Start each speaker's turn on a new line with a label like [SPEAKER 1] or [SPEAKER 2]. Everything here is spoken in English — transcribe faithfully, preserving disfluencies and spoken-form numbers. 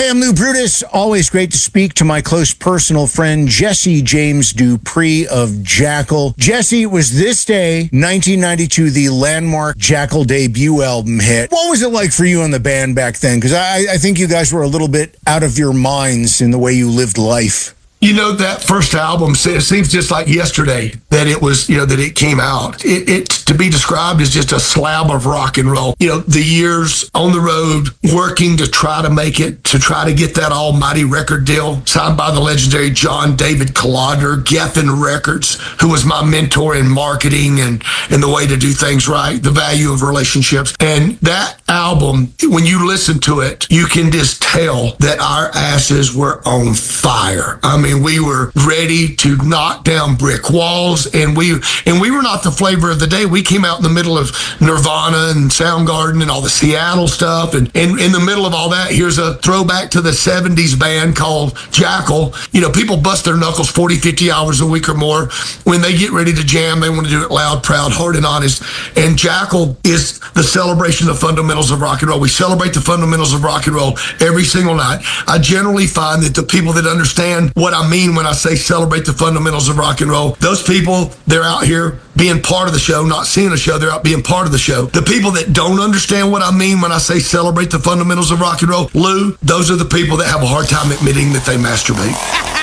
[SPEAKER 1] I'm Lou Brutus. Always great to speak to my close personal friend, Jesse James Dupree of Jackyl. Jesse, it was this day, nineteen ninety-two, the landmark Jackyl debut album hit. What was it like for you and the band back then? Because I, I think you guys were a little bit out of your minds in the way you lived life.
[SPEAKER 2] You know, that first album, it seems just like yesterday that it was, you know, that it came out. It, it to be described as just a slab of rock and roll. You know, the years on the road, working to try to make it, to try to get that almighty record deal signed by the legendary John David Colodner, Geffen Records, who was my mentor in marketing and, and the way to do things right, the value of relationships. And that album, when you listen to it, you can just tell that our asses were on fire. I mean, we were ready to knock down brick walls, and we and we were not the flavor of the day. We came out in the middle of Nirvana and Soundgarden and all the Seattle stuff, and, and in the middle of all that, here's a throwback to the seventies band called Jackyl. You know, people bust their knuckles forty, fifty hours a week or more. When they get ready to jam, they want to do it loud, proud, hard, and honest. And Jackyl is the celebration of the fundamentals of rock and roll. We celebrate the fundamentals of rock and roll every single night. I generally find that the people that understand what I mean when I say celebrate the fundamentals of rock and roll, those people, they're out here being part of the show, not seeing a show, they're out being part of the show. The people that don't understand what I mean when I say celebrate the fundamentals of rock and roll, Lou, those are the people that have a hard time admitting that they masturbate.